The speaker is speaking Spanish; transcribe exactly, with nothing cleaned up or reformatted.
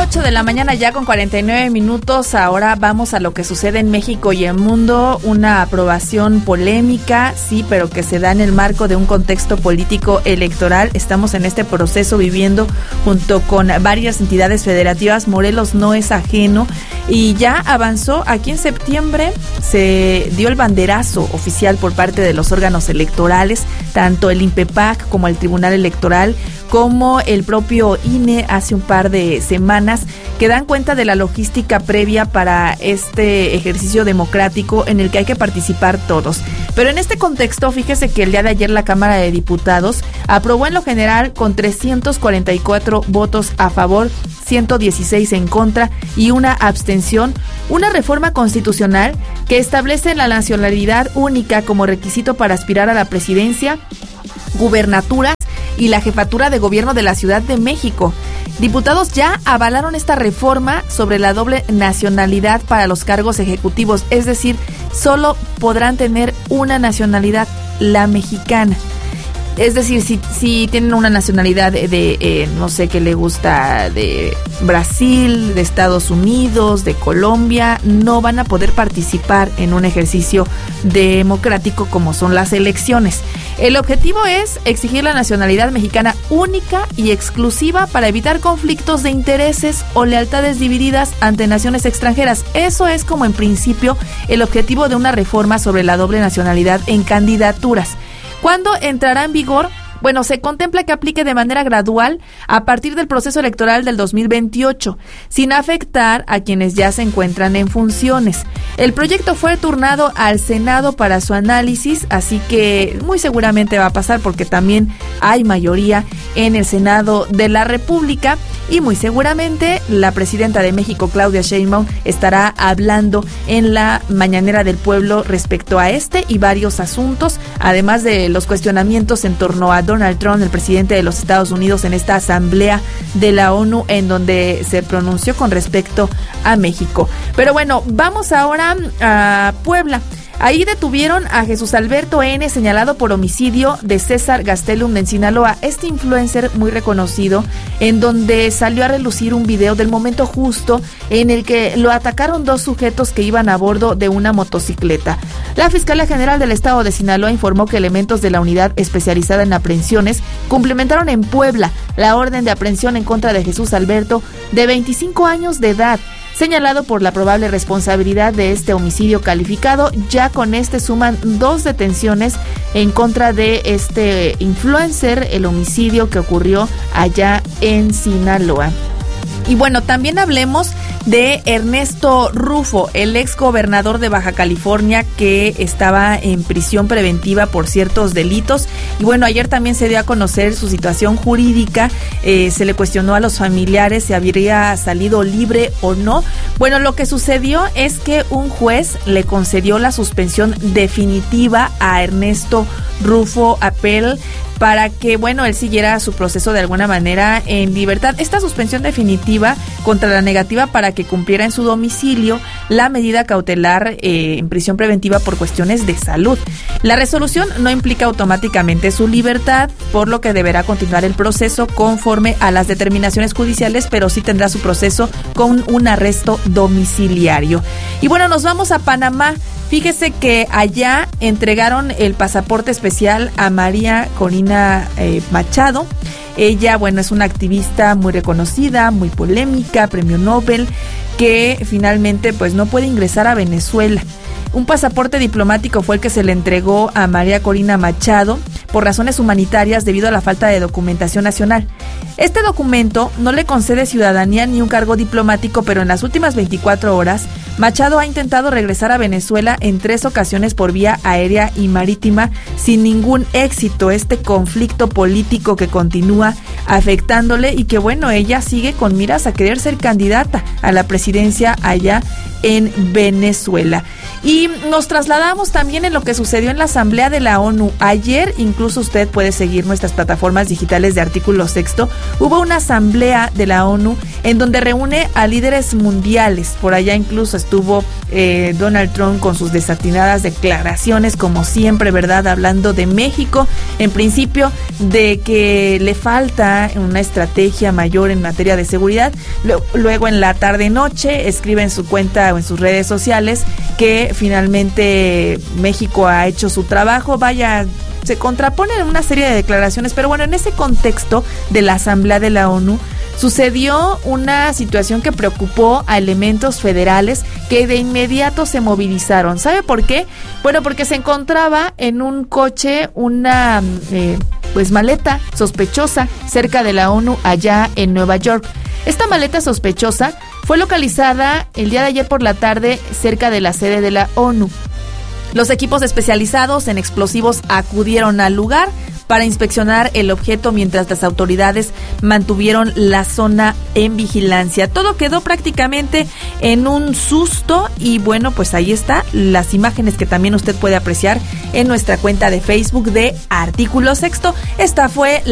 ocho de la mañana ya con cuarenta y nueve minutos. Ahora vamos a lo que sucede en México y el mundo. Una aprobación polémica, sí, pero que se da en el marco de un contexto político electoral. Estamos en este proceso viviendo junto con varias entidades federativas. Morelos no es ajeno y ya avanzó. Aquí en septiembre se dio el banderazo oficial por parte de los órganos electorales, tanto el INPEPAC como el Tribunal Electoral, como el propio I N E hace un par de semanas, que dan cuenta de la logística previa para este ejercicio democrático en el que hay que participar todos. Pero en este contexto, fíjese que el día de ayer la Cámara de Diputados aprobó en lo general con trescientos cuarenta y cuatro votos a favor, ciento dieciséis en contra y una abstención, una reforma constitucional que establece la nacionalidad única como requisito para aspirar a la presidencia, gubernaturas y la jefatura de gobierno de la Ciudad de México. Diputados ya avalaron esta reforma sobre la doble nacionalidad para los cargos ejecutivos, es decir, solo podrán tener una nacionalidad, la mexicana. Es decir, si, si tienen una nacionalidad de, de eh, no sé qué le gusta, de Brasil, de Estados Unidos, de Colombia, no van a poder participar en un ejercicio democrático como son las elecciones. El objetivo es exigir la nacionalidad mexicana única y exclusiva para evitar conflictos de intereses o lealtades divididas ante naciones extranjeras. Eso es como en principio el objetivo de una reforma sobre la doble nacionalidad en candidaturas. ¿Cuándo entrará en vigor? Bueno, se contempla que aplique de manera gradual a partir del proceso electoral del dos mil veintiocho, sin afectar a quienes ya se encuentran en funciones. El proyecto fue turnado al Senado para su análisis, así que muy seguramente va a pasar porque también hay mayoría en el Senado de la República y muy seguramente la presidenta de México, Claudia Sheinbaum, estará hablando en la Mañanera del Pueblo respecto a este y varios asuntos, además de los cuestionamientos en torno a Donald Trump, el presidente de los Estados Unidos, en esta asamblea de la ONU en donde se pronunció con respecto a México. Pero bueno, vamos ahora a Puebla. Ahí detuvieron a Jesús Alberto N., señalado por homicidio de César Gastelum en Sinaloa. Este influencer muy reconocido, en donde salió a relucir un video del momento justo en el que lo atacaron dos sujetos que iban a bordo de una motocicleta. La Fiscalía General del Estado de Sinaloa informó que elementos de la unidad especializada en aprehensiones cumplimentaron en Puebla la orden de aprehensión en contra de Jesús Alberto, de veinticinco años de edad, señalado por la probable responsabilidad de este homicidio calificado. Ya con este suman dos detenciones en contra de este influencer, el homicidio que ocurrió allá en Sinaloa. Y bueno, también hablemos de Ernesto Rufo, el ex gobernador de Baja California que estaba en prisión preventiva por ciertos delitos. Y bueno, ayer también se dio a conocer su situación jurídica. Eh, se le cuestionó a los familiares si habría salido libre o no. Bueno, lo que sucedió es que un juez le concedió la suspensión definitiva a Ernesto Rufo Apel para que, bueno, él siguiera su proceso de alguna manera en libertad. Esta suspensión definitiva contra la negativa para que cumpliera en su domicilio la medida cautelar eh, en prisión preventiva por cuestiones de salud. La resolución no implica automáticamente su libertad, por lo que deberá continuar el proceso conforme a las determinaciones judiciales, pero sí tendrá su proceso con un arresto domiciliario. Y bueno, nos vamos a Panamá. Fíjese que allá entregaron el pasaporte especial a María Corina eh, Machado. Ella, bueno, es una activista muy reconocida, muy polémica, premio Nobel, que finalmente pues no puede ingresar a Venezuela. Un pasaporte diplomático fue el que se le entregó a María Corina Machado por razones humanitarias debido a la falta de documentación nacional. Este documento no le concede ciudadanía ni un cargo diplomático, pero en las últimas veinticuatro horas, Machado ha intentado regresar a Venezuela en tres ocasiones por vía aérea y marítima sin ningún éxito. Este conflicto político que continúa afectándole y que, bueno, ella sigue con miras a querer ser candidata a la presidencia allá en Venezuela. Y nos trasladamos también en lo que sucedió en la Asamblea de la ONU. Ayer incluso incluso usted puede seguir nuestras plataformas digitales de Artículo Sexto. Hubo una asamblea de la ONU en donde reúne a líderes mundiales. Por allá incluso estuvo eh, Donald Trump con sus desatinadas declaraciones, como siempre, ¿verdad? Hablando de México, en principio, de que le falta una estrategia mayor en materia de seguridad. Luego, en la tarde-noche, escribe en su cuenta o en sus redes sociales que finalmente México ha hecho su trabajo. Vaya, se contraponen una serie de declaraciones, pero bueno, en ese contexto de la Asamblea de la ONU sucedió una situación que preocupó a elementos federales que de inmediato se movilizaron. ¿Sabe por qué? Bueno, porque se encontraba en un coche una eh, pues maleta sospechosa cerca de la ONU allá en Nueva York. Esta maleta sospechosa fue localizada el día de ayer por la tarde cerca de la sede de la ONU. Los equipos especializados en explosivos acudieron al lugar para inspeccionar el objeto mientras las autoridades mantuvieron la zona en vigilancia. Todo quedó prácticamente en un susto y bueno, pues ahí está las imágenes que también usted puede apreciar en nuestra cuenta de Facebook de Artículo Sexto. Esta fue